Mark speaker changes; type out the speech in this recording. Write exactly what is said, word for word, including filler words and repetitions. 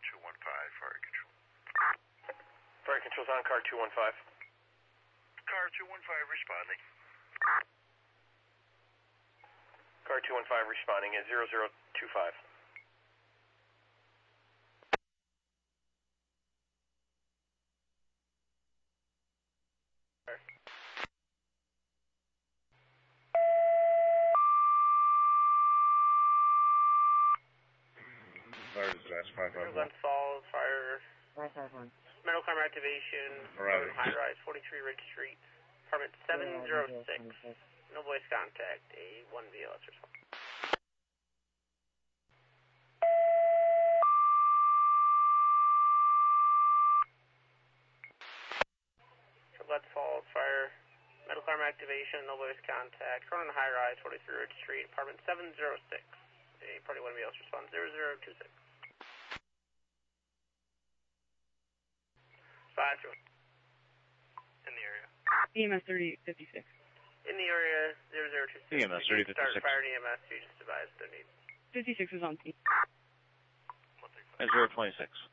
Speaker 1: two one five, fire control.
Speaker 2: Fire control's on car two one five.
Speaker 1: Car two one five responding.
Speaker 2: Car two one five responding at zero zero two five.
Speaker 1: Fire dispatch five five one.
Speaker 3: Glen Falls, fire. Metal climber activation.
Speaker 1: Right.
Speaker 3: High rise, forty-three Ridge Street. Apartment seven zero six. No voice contact. A one V L S response. Glen Falls, fire. Metal climber activation. No voice contact. Cronin High rise, forty-three Ridge Street. Apartment seven zero six. A party one V L S response. zero zero two six. Five two. In the area.
Speaker 4: E M S thirty fifty-six.
Speaker 3: In the area, zero zero two six.
Speaker 1: E M S thirty fifty-six.
Speaker 3: Start fire E M S, you just advise their need.
Speaker 4: fifty-six is on scene.
Speaker 1: zero twenty-six.